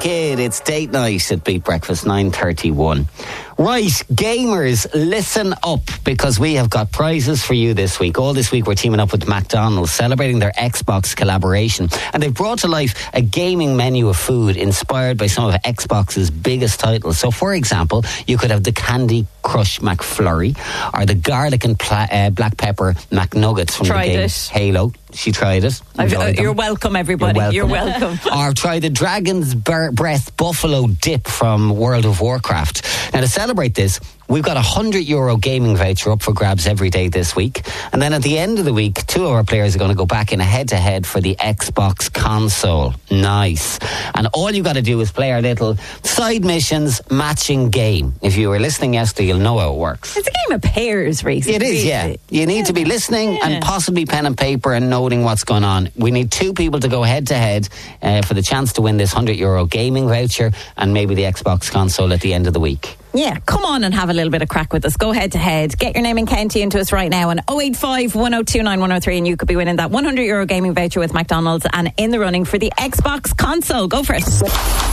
Kid. It's date night at Beat Breakfast 9:31. Right, gamers, listen up, because we have got prizes for you this week. All this week we're teaming up with McDonald's, celebrating their Xbox collaboration. And they've brought to life a gaming menu of food inspired by some of Xbox's biggest titles. So, for example, you could have the Candy Crush McFlurry, or the garlic and black pepper McNuggets from the game Halo. She tried it. You're welcome, everybody. You're welcome. Or try the Dragon's Breath Buffalo Dip from World of Warcraft. Now, to celebrate this, we've got a €100 gaming voucher up for grabs every day this week. And then at the end of the week, 2 of our players are going to go back in a head-to-head for the Xbox console. Nice. And all you got to do is play our little side missions matching game. If you were listening yesterday, you'll know how it works. It's a game of pairs, Reece. It is, yeah. You need to be listening and possibly pen and paper and noting what's going on. We need 2 people to go head-to-head for the chance to win this €100 gaming voucher and maybe the Xbox console at the end of the week. Yeah, come on and have a little bit of crack with us. Go head to head. Get your name and county into us right now on 085 1029 103 and you could be winning that €100 gaming voucher with McDonald's and in the running for the Xbox console. Go for it.